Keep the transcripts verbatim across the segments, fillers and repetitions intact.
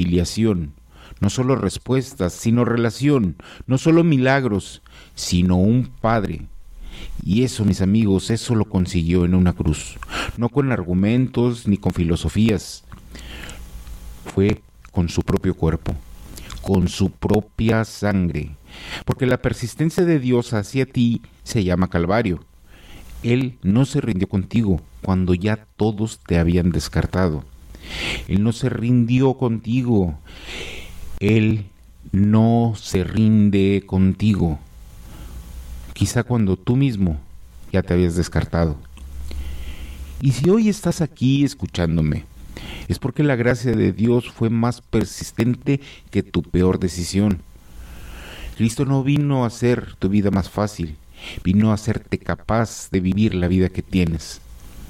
reconciliación, no solo respuestas, sino relación, no solo milagros, sino un Padre. Y eso, mis amigos, eso lo consiguió en una cruz, no con argumentos ni con filosofías, fue con su propio cuerpo, con su propia sangre, porque la persistencia de Dios hacia ti se llama Calvario. Él no se rindió contigo cuando ya todos te habían descartado. Él no se rindió contigo. Él no se rinde contigo. Quizá cuando tú mismo ya te habías descartado. Y si hoy estás aquí escuchándome, es porque la gracia de Dios fue más persistente que tu peor decisión. Cristo no vino a hacer tu vida más fácil, vino a hacerte capaz de vivir la vida que tienes.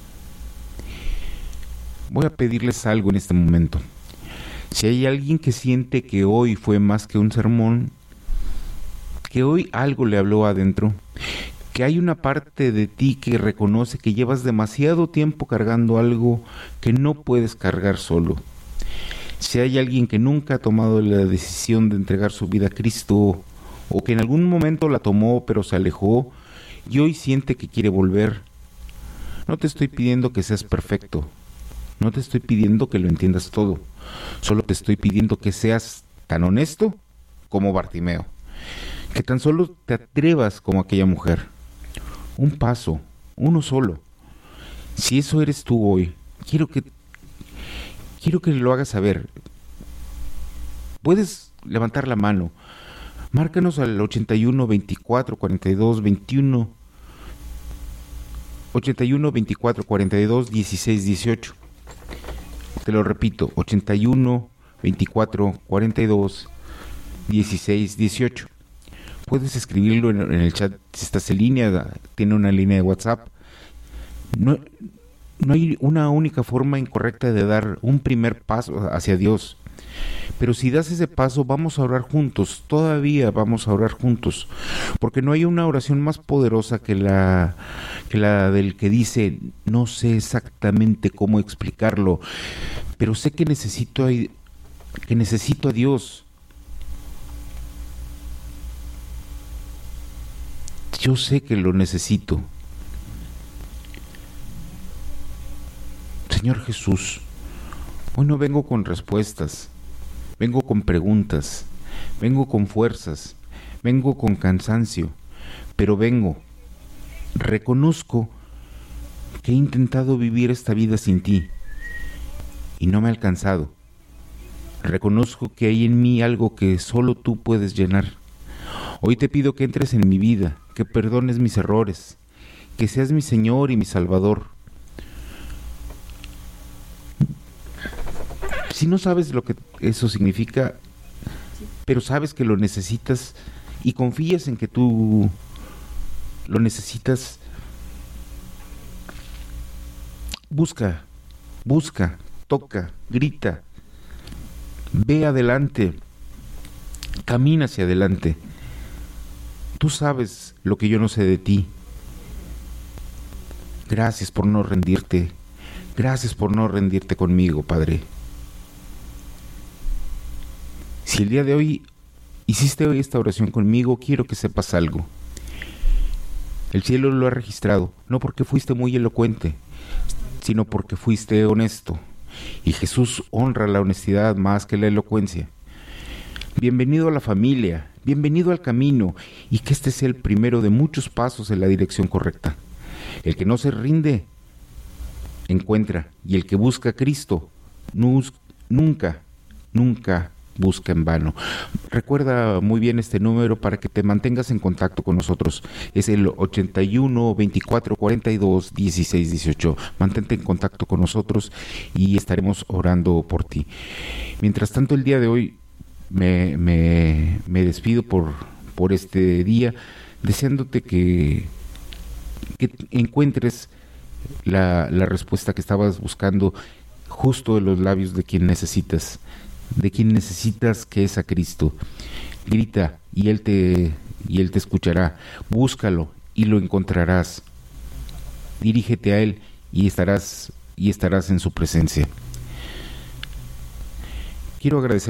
Voy a pedirles algo en este momento. Si hay alguien que siente que hoy fue más que un sermón, que hoy algo le habló adentro, que hay una parte de ti que reconoce que llevas demasiado tiempo cargando algo que no puedes cargar solo. Si hay alguien que nunca ha tomado la decisión de entregar su vida a Cristo, o que en algún momento la tomó pero se alejó y hoy siente que quiere volver, no te estoy pidiendo que seas perfecto, no te estoy pidiendo que lo entiendas todo, solo te estoy pidiendo que seas tan honesto como Bartimeo, que tan solo te atrevas como aquella mujer. Un paso, uno solo. Si eso eres tú hoy, quiero que quiero que lo hagas saber. Puedes levantar la mano. Márcanos al ochenta y uno, veinticuatro, cuarenta y dos, veintiuno, ochenta y uno, veinticuatro, cuarenta y dos, dieciséis, dieciocho. Te lo repito, ochenta y uno, veinticuatro, cuarenta y dos, dieciséis, dieciocho. Puedes escribirlo en, en el chat si estás en línea, tiene una línea de WhatsApp. No, no hay una única forma incorrecta de dar un primer paso hacia Dios. Pero si das ese paso, vamos a orar juntos, todavía vamos a orar juntos, porque no hay una oración más poderosa que la, que la del que dice, no sé exactamente cómo explicarlo, pero sé que necesito, que necesito a Dios. Yo sé que lo necesito. Señor Jesús, hoy no vengo con respuestas. Vengo con preguntas, vengo con fuerzas, vengo con cansancio, pero vengo, reconozco que he intentado vivir esta vida sin ti y no me ha alcanzado. Reconozco que hay en mí algo que solo tú puedes llenar. Hoy te pido que entres en mi vida, que perdones mis errores, que seas mi Señor y mi Salvador. Si no sabes lo que eso significa, pero sabes que lo necesitas y confías en que tú lo necesitas, busca, busca, toca, grita, ve adelante, camina hacia adelante. Tú sabes lo que yo no sé de ti. Gracias por no rendirte, gracias por no rendirte conmigo, Padre. Si el día de hoy hiciste hoy esta oración conmigo, quiero que sepas algo. El cielo lo ha registrado, no porque fuiste muy elocuente, sino porque fuiste honesto. Y Jesús honra la honestidad más que la elocuencia. Bienvenido a la familia, bienvenido al camino, y que este sea el primero de muchos pasos en la dirección correcta. El que no se rinde, encuentra, y el que busca a Cristo, nunca, nunca busca en vano. Recuerda muy bien este número para que te mantengas en contacto con nosotros. Es el ochenta y uno, veinticuatro, cuarenta y dos, dieciséis, dieciocho. Mantente en contacto con nosotros y estaremos orando por ti. Mientras tanto, el día de hoy me, me, me despido por, por este día, deseándote que, que encuentres la, la respuesta que estabas buscando justo en los labios de quien necesitas. de quien necesitas, que es a Cristo. Grita y Él te, y Él te escuchará. Búscalo y lo encontrarás. Dirígete a Él y estarás, y estarás en su presencia. Quiero agradecer